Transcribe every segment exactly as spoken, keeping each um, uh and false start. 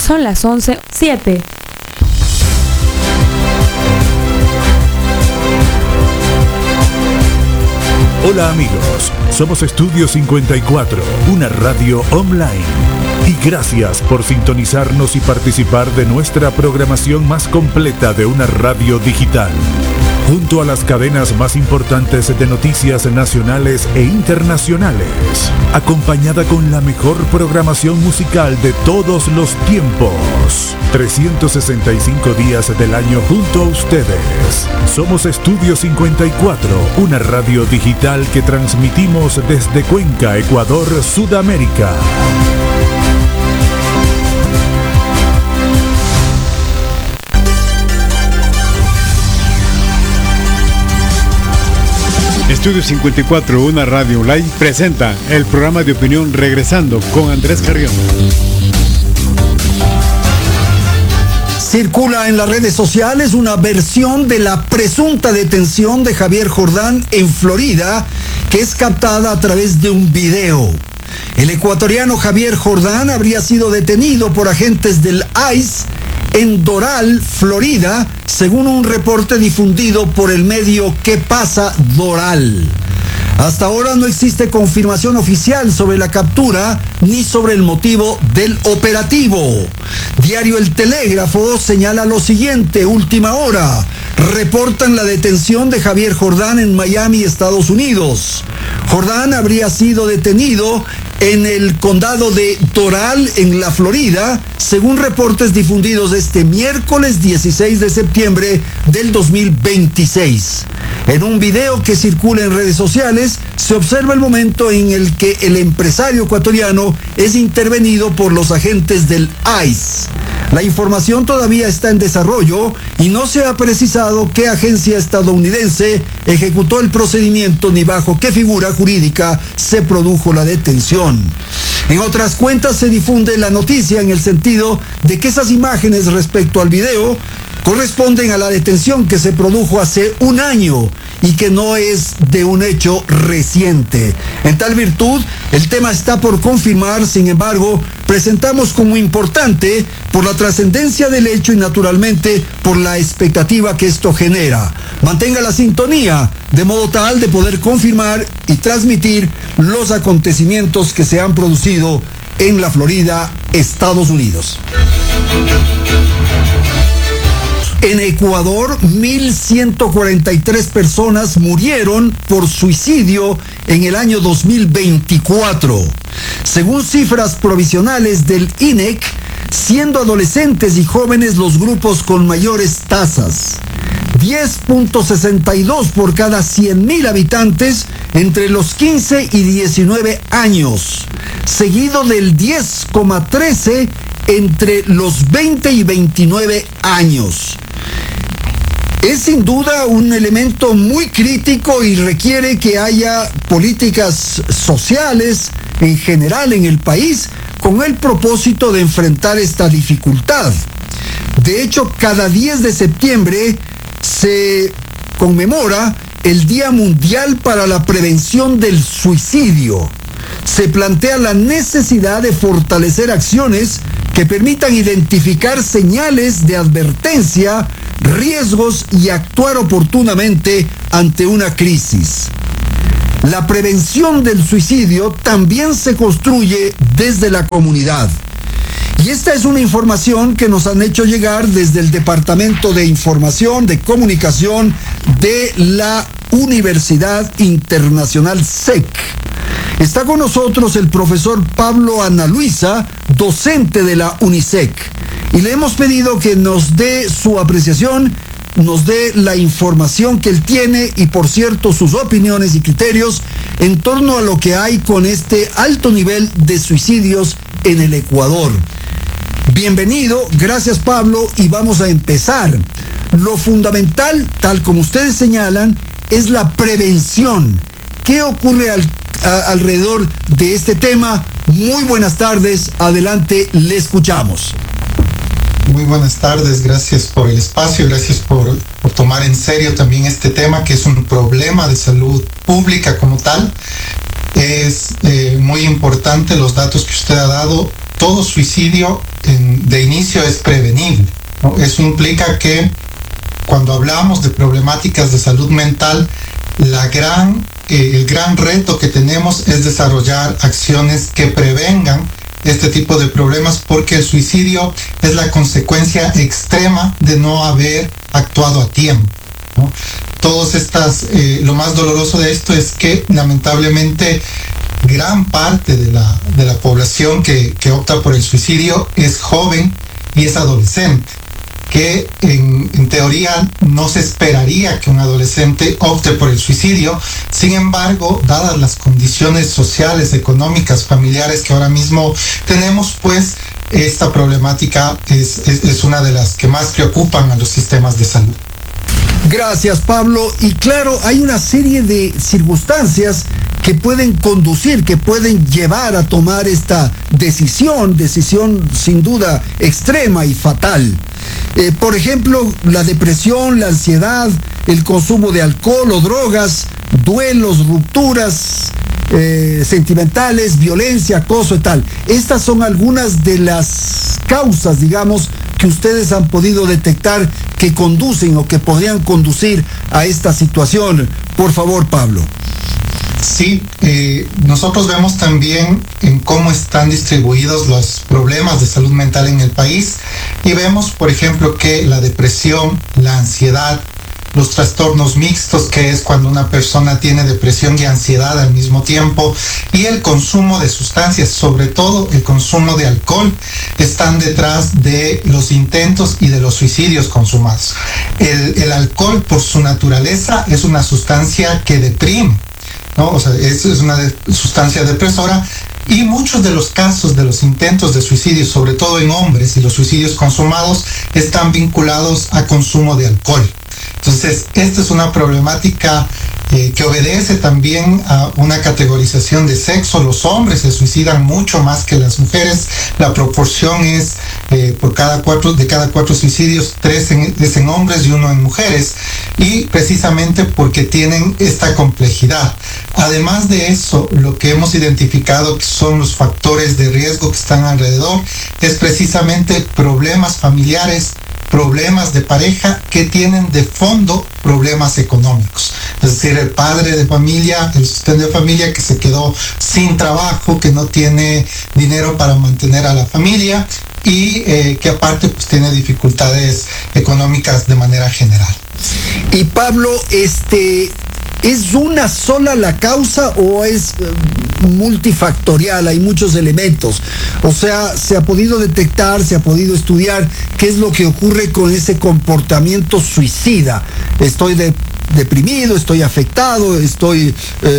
Son las once siete. Hola amigos, somos Estudio cincuenta y cuatro, una radio online. Y gracias por sintonizarnos y participar de nuestra programación más completa de una radio digital. Junto a las cadenas más importantes de noticias nacionales e internacionales, acompañada con la mejor programación musical de todos los tiempos. trescientos sesenta y cinco días del año junto a ustedes. Somos Estudio cincuenta y cuatro, una radio digital que transmitimos desde Cuenca, Ecuador, Sudamérica. Estudio cincuenta y cuatro, una radio online, presenta el programa de opinión Regresando con Andrés Carrión. Circula en las redes sociales una versión de la presunta detención de Javier Jordán en Florida, que es captada a través de un video. El ecuatoriano Javier Jordán habría sido detenido por agentes del I C E en Doral, Florida, según un reporte difundido por el medio ¿Qué pasa Doral? Hasta ahora no existe confirmación oficial sobre la captura ni sobre el motivo del operativo. Diario El Telégrafo señala lo siguiente: última hora. Reportan la detención de Javier Jordán en Miami, Estados Unidos. Jordán habría sido detenido en el condado de Doral, en la Florida, según reportes difundidos este miércoles dieciséis de septiembre del dos mil veintiséis. En un video que circula en redes sociales, se observa el momento en el que el empresario ecuatoriano es intervenido por los agentes del I C E. La información todavía está en desarrollo y no se ha precisado qué agencia estadounidense ejecutó el procedimiento ni bajo qué figura jurídica se produjo la detención. En otras cuentas se difunde la noticia en el sentido de que esas imágenes respecto al video corresponden a la detención que se produjo hace un año y que no es de un hecho reciente. En tal virtud, el tema está por confirmar. Sin embargo, presentamos como importante por la trascendencia del hecho y naturalmente por la expectativa que esto genera. Mantenga la sintonía de modo tal de poder confirmar y transmitir los acontecimientos que se han producido en la Florida, Estados Unidos. En Ecuador, mil ciento cuarenta y tres personas murieron por suicidio en el año dos mil veinticuatro. Según cifras provisionales del I N E C, siendo adolescentes y jóvenes los grupos con mayores tasas. diez punto sesenta y dos por cada cien mil habitantes entre los quince y diecinueve años, seguido del diez coma trece entre los veinte y veintinueve años. Es sin duda un elemento muy crítico y requiere que haya políticas sociales en general en el país con el propósito de enfrentar esta dificultad. De hecho, cada diez de septiembre se conmemora el Día Mundial para la Prevención del Suicidio. Se plantea la necesidad de fortalecer acciones que permitan identificar señales de advertencia, riesgos y actuar oportunamente ante una crisis. La prevención del suicidio también se construye desde la comunidad. Y esta es una información que nos han hecho llegar desde el Departamento de Información, de Comunicación de la Universidad Internacional S E C. Está con nosotros el profesor Pablo Ana Luisa, docente de la UNISEC, y le hemos pedido que nos dé su apreciación, nos dé la información que él tiene y, por cierto, sus opiniones y criterios en torno a lo que hay con este alto nivel de suicidios en el Ecuador. Bienvenido, gracias Pablo, y vamos a empezar. Lo fundamental, tal como ustedes señalan, es la prevención. ¿Qué ocurre al, a, alrededor de este tema? Muy buenas tardes, adelante, le escuchamos. Muy buenas tardes, gracias por el espacio, gracias por, por tomar en serio también este tema, que es un problema de salud pública como tal. Es eh, muy importante los datos que usted ha dado. todo suicidio en, de inicio es prevenible, ¿no? Eso implica que cuando hablamos de problemáticas de salud mental, la gran, eh, el gran reto que tenemos es desarrollar acciones que prevengan este tipo de problemas, porque el suicidio es la consecuencia extrema de no haber actuado a tiempo, ¿no? Todas estas, eh, lo más doloroso de esto es que lamentablemente gran parte de la, de la población que, que opta por el suicidio es joven y es adolescente, que en, en teoría no se esperaría que un adolescente opte por el suicidio. Sin embargo, dadas las condiciones sociales, económicas, familiares que ahora mismo tenemos, pues esta problemática es, es, es una de las que más preocupan a los sistemas de salud. Gracias, Pablo. Y claro, hay una serie de circunstancias que pueden conducir, que pueden llevar a tomar esta decisión, decisión sin duda extrema y fatal. Eh, por ejemplo, la depresión, la ansiedad, el consumo de alcohol o drogas, duelos, rupturas eh, sentimentales, violencia, acoso y tal. Estas son algunas de las causas, digamos, que ustedes han podido detectar que conducen o que podrían conducir a esta situación. Por favor, Pablo. Sí, eh, nosotros vemos también en cómo están distribuidos los problemas de salud mental en el país y vemos, por ejemplo, que la depresión, la ansiedad, los trastornos mixtos, que es cuando una persona tiene depresión y ansiedad al mismo tiempo, y el consumo de sustancias, sobre todo el consumo de alcohol, están detrás de los intentos y de los suicidios consumados. El, el alcohol, por su naturaleza, es una sustancia que deprime, ¿no? O sea, es, es una de, sustancia depresora, y muchos de los casos de los intentos de suicidio, sobre todo en hombres, y los suicidios consumados, están vinculados a consumo de alcohol. Entonces, esta es una problemática eh, que obedece también a una categorización de sexo. Los hombres se suicidan mucho más que las mujeres. La proporción es eh, por cada cuatro, de cada cuatro suicidios, tres en, es en hombres y uno en mujeres. Y precisamente porque tienen esta complejidad. Además de eso, lo que hemos identificado que son los factores de riesgo que están alrededor es precisamente problemas familiares, problemas de pareja que tienen de fondo problemas económicos. Es decir, el padre de familia, el sustento de familia que se quedó sin trabajo, que no tiene dinero para mantener a la familia y eh, que aparte pues tiene dificultades económicas de manera general. Y Pablo, este... ¿es una sola la causa o es uh, multifactorial? Hay muchos elementos. O sea, se ha podido detectar, se ha podido estudiar qué es lo que ocurre con ese comportamiento suicida. Estoy de, deprimido, estoy afectado, estoy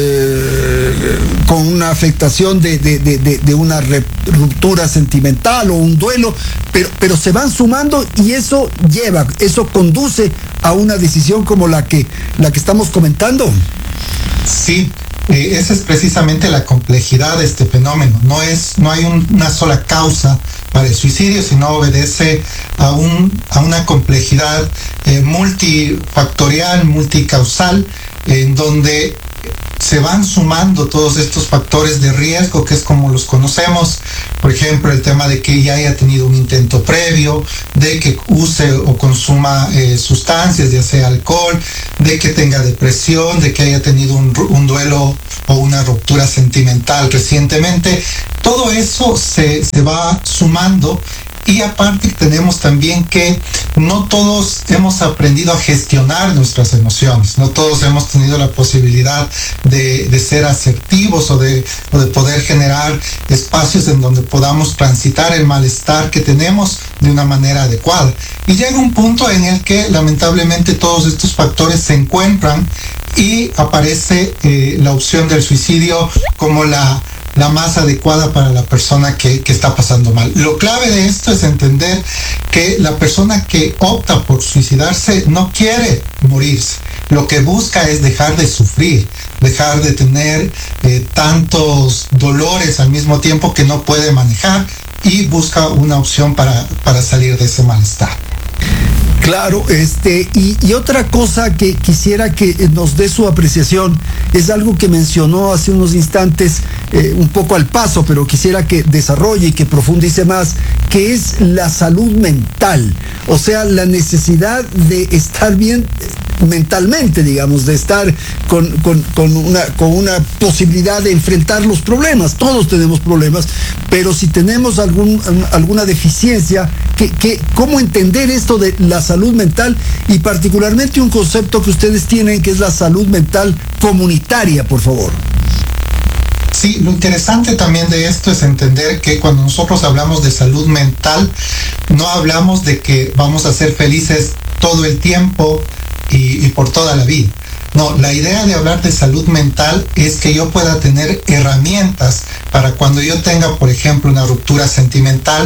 eh, con una afectación de, de, de, de, de una re, ruptura sentimental o un duelo, pero, pero se van sumando y eso lleva, eso conduce a una decisión como la que, la que estamos comentando. Sí, eh, esa es precisamente la complejidad de este fenómeno. No es, no hay un, una sola causa para el suicidio, sino obedece a un, a una complejidad eh, multifactorial, multicausal, en donde se van sumando todos estos factores de riesgo, que es como los conocemos. Por ejemplo, el tema de que ya haya tenido un intento previo, de que use o consuma eh, sustancias, ya sea alcohol, de que tenga depresión, de que haya tenido un, un duelo o una ruptura sentimental recientemente. Todo eso se, se va sumando. Y aparte tenemos también que no todos hemos aprendido a gestionar nuestras emociones, no todos hemos tenido la posibilidad de, de ser asertivos o de, o de poder generar espacios en donde podamos transitar el malestar que tenemos de una manera adecuada. Y llega un punto en el que lamentablemente todos estos factores se encuentran y aparece eh, la opción del suicidio como la la más adecuada para la persona que, que está pasando mal. Lo clave de esto es entender que la persona que opta por suicidarse no quiere morirse. Lo que busca es dejar de sufrir, dejar de tener eh, tantos dolores al mismo tiempo que no puede manejar y busca una opción para, para salir de ese malestar. Claro, este, y, y otra cosa que quisiera que nos dé su apreciación es algo que mencionó hace unos instantes, eh, un poco al paso, pero quisiera que desarrolle y que profundice más, que es la salud mental, o sea, la necesidad de estar bien mentalmente, digamos, de estar con, con, con, una, con una posibilidad de enfrentar los problemas. Todos tenemos problemas, pero si tenemos algún, alguna deficiencia, ¿qué, qué, ¿cómo entender esto de la salud mental y particularmente un concepto que ustedes tienen que es la salud mental comunitaria, por favor? Sí, lo interesante también de esto es entender que cuando nosotros hablamos de salud mental, no hablamos de que vamos a ser felices todo el tiempo y, y por toda la vida. No, la idea de hablar de salud mental es que yo pueda tener herramientas para cuando yo tenga, por ejemplo, una ruptura sentimental,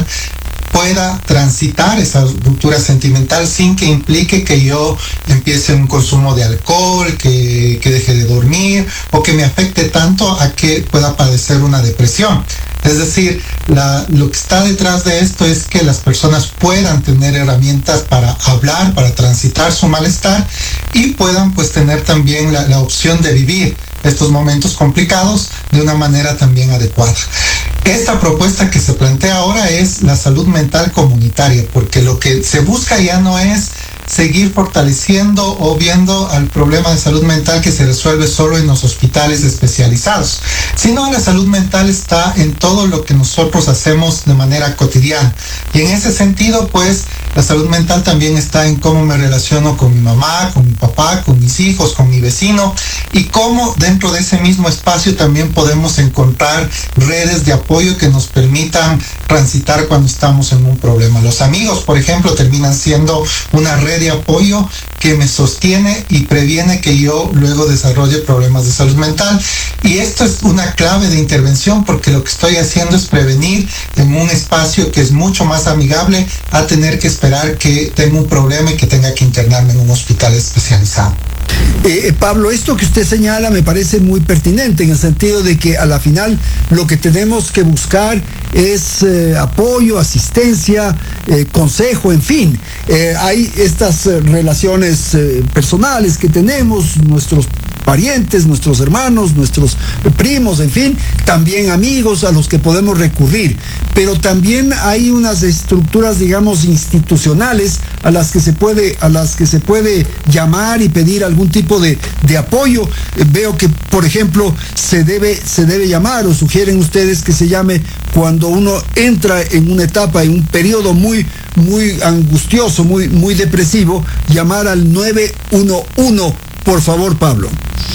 pueda transitar esa ruptura sentimental sin que implique que yo empiece un consumo de alcohol, que, que deje de dormir o que me afecte tanto a que pueda padecer una depresión. Es decir, la, lo que está detrás de esto es que las personas puedan tener herramientas para hablar, para transitar su malestar y puedan pues tener también la, la opción de vivir estos momentos complicados de una manera también adecuada. Esta propuesta que se plantea ahora es la salud mental comunitaria, porque lo que se busca ya no es seguir fortaleciendo o viendo al problema de salud mental que se resuelve solo en los hospitales especializados, sino la salud mental está en todo lo que nosotros hacemos de manera cotidiana. Y en ese sentido, pues, la salud mental también está en cómo me relaciono con mi mamá, con mi papá, con mis hijos, con mi vecino, y cómo dentro de ese mismo espacio también podemos encontrar redes de apoyo que nos permitan transitar cuando estamos en un problema. Los amigos, por ejemplo, terminan siendo una red de apoyo que me sostiene y previene que yo luego desarrolle problemas de salud mental. Y esto es una clave de intervención porque lo que estoy haciendo es prevenir en un espacio que es mucho más amigable a tener que esperar que tenga un problema y que tenga que internarme en un hospital especializado. Eh, Pablo, esto que usted señala me parece muy pertinente en el sentido de que a la final lo que tenemos que buscar es eh, apoyo, asistencia, eh, consejo, en fin. Eh, hay estas eh, relaciones eh, personales que tenemos, nuestros parientes, nuestros hermanos, nuestros primos, en fin, también amigos a los que podemos recurrir. Pero también hay unas estructuras, digamos, institucionales a las que se puede, a las que se puede llamar y pedir algún tipo de, de apoyo. Eh, veo que, por ejemplo, se debe, se debe llamar, o sugieren ustedes que se llame cuando uno entra en una etapa, en un periodo muy, muy angustioso, muy, muy depresivo, llamar al nueve uno uno. Por favor, Pablo.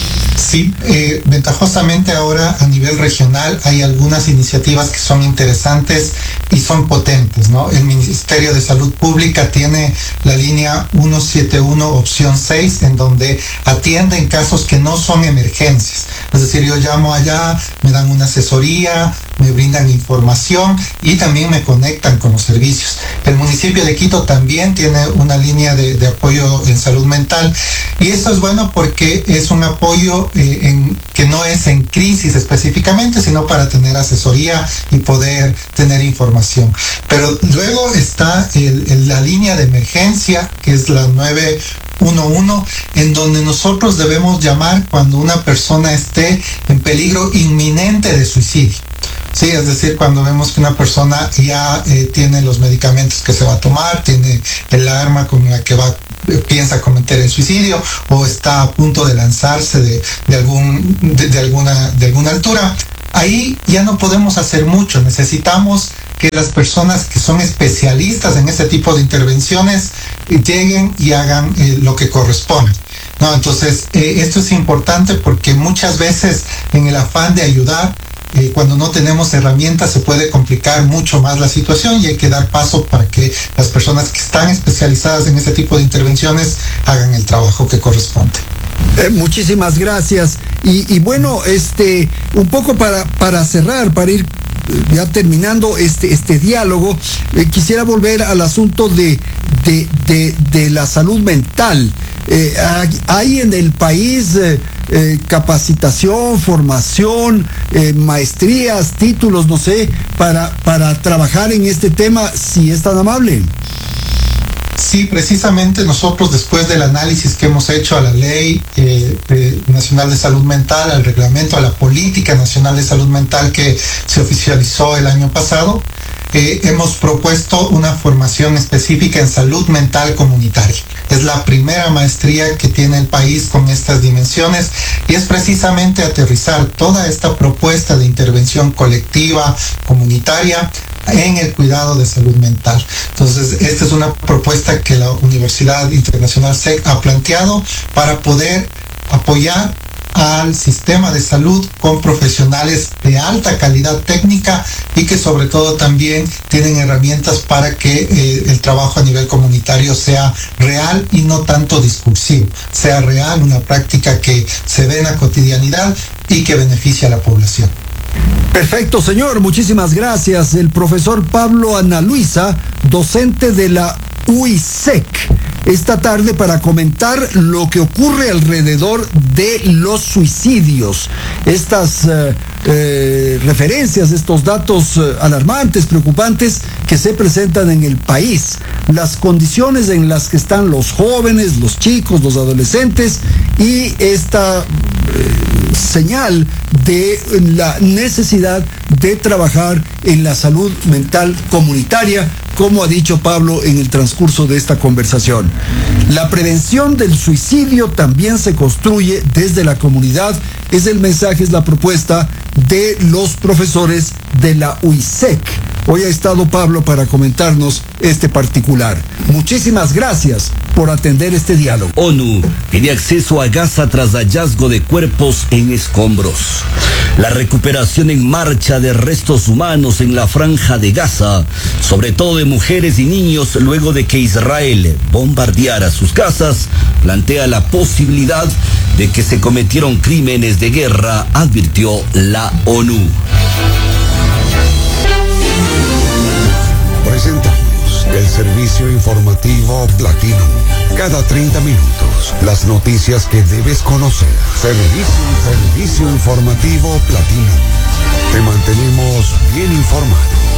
Sí, eh, ventajosamente ahora a nivel regional hay algunas iniciativas que son interesantes y son potentes, ¿no? El Ministerio de Salud Pública tiene la línea ciento setenta y uno opción seis, en donde atienden casos que no son emergencias. Es decir, yo llamo allá, me dan una asesoría, me brindan información y también me conectan con los servicios. El municipio de Quito también tiene una línea de, de apoyo en salud mental y esto es bueno porque es un apoyo eh, en, que no es en crisis específicamente, sino para tener asesoría y poder tener información. Pero luego está el, el, la línea de emergencia, que es la nueve uno uno, en donde nosotros debemos llamar cuando una persona esté en peligro inminente de suicidio. Sí, es decir, cuando vemos que una persona ya eh, tiene los medicamentos que se va a tomar, tiene el arma con la que va, eh, piensa cometer el suicidio o está a punto de lanzarse de, de, algún, de, de, alguna, de alguna altura, ahí ya no podemos hacer mucho. Necesitamos que las personas que son especialistas en este tipo de intervenciones eh, lleguen y hagan eh, lo que corresponde. No, entonces, eh, esto es importante porque muchas veces en el afán de ayudar, Eh, cuando no tenemos herramientas se puede complicar mucho más la situación y hay que dar paso para que las personas que están especializadas en este tipo de intervenciones hagan el trabajo que corresponde. Eh, muchísimas gracias. Y, y bueno, este, un poco para, para cerrar, para ir eh, ya terminando este, este diálogo, eh, quisiera volver al asunto de, de, de, de la salud mental. Eh, hay en el país eh, eh, capacitación, formación, eh, maestrías, títulos, no sé, para, para trabajar en este tema, si es tan amable. Sí, precisamente nosotros, después del análisis que hemos hecho a la Ley eh, de Nacional de Salud Mental, al reglamento, a la Política Nacional de Salud Mental que se oficializó el año pasado, eh, hemos propuesto una formación específica en salud mental comunitaria. Es la primera maestría que tiene el país con estas dimensiones y es precisamente aterrizar toda esta propuesta de intervención colectiva, comunitaria, en el cuidado de salud mental. Entonces, esta es una propuesta que la Universidad Internacional S E C ha planteado para poder apoyar al sistema de salud con profesionales de alta calidad técnica y que sobre todo también tienen herramientas para que eh, el trabajo a nivel comunitario sea real y no tanto discursivo, sea real, una práctica que se ve en la cotidianidad y que beneficia a la población. Perfecto, señor. Muchísimas gracias. El profesor Pablo Ana Luisa, docente de la U I S E C, esta tarde para comentar lo que ocurre alrededor de los suicidios. Estas eh, eh, referencias, estos datos eh, alarmantes, preocupantes que se presentan en el país. Las condiciones en las que están los jóvenes, los chicos, los adolescentes y esta eh, señal de la necesidad de trabajar en la salud mental comunitaria, como ha dicho Pablo en el transcurso de esta conversación. La prevención del suicidio también se construye desde la comunidad. Es el mensaje, es la propuesta de los profesores de la U I S E C. Hoy ha estado Pablo para comentarnos este particular. Muchísimas gracias por atender este diálogo. ONU pide acceso a Gaza tras hallazgo de cuerpos en escombros. La recuperación en marcha de restos humanos en la franja de Gaza, sobre todo de mujeres y niños, luego de que Israel bombardeara sus casas, plantea la posibilidad de que se cometieron crímenes de guerra, advirtió la ONU. Presentamos el servicio informativo Platino. Cada treinta minutos, las noticias que debes conocer. Servicio, servicio informativo Platino. Te mantenemos bien informado.